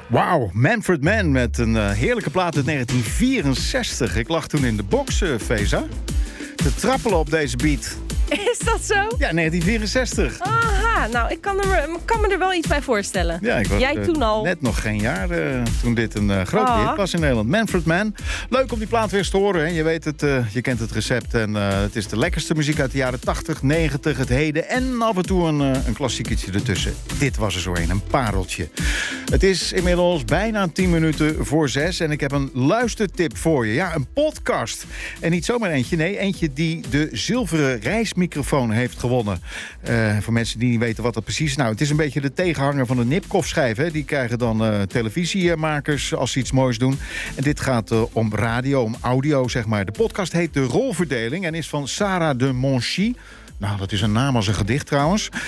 Wauw, Manfred Mann met een heerlijke plaat uit 1964. Ik lag toen in de box, Feza, te trappelen op deze beat. Is dat zo? Ja, 1964. Aha, nou, ik kan me er wel iets bij voorstellen. Ja, ik was Jij toen al? net nog geen jaar toen dit een grote hit was in Nederland. Manfred Mann. Leuk om die plaat weer eens te horen. Hè? Je weet het, je kent het recept. En het is de lekkerste muziek uit de jaren 80, 90, het heden. En af en toe een klassieketje ertussen. Dit was er zo een pareltje. Het is inmiddels bijna 10 minuten voor 6. En ik heb een luistertip voor je. Ja, een podcast. En niet zomaar eentje. Nee, eentje die de zilveren reismicrofoon heeft gewonnen. Voor mensen die niet weten wat dat precies is. Nou, het is een beetje de tegenhanger van de Nipkoff-schijf. Hè. Die krijgen dan televisiemakers als ze iets moois doen. En dit gaat om radio, om audio, zeg maar. De podcast heet De Rolverdeling en is van Sarah de Monchy. Nou, dat is een naam als een gedicht trouwens.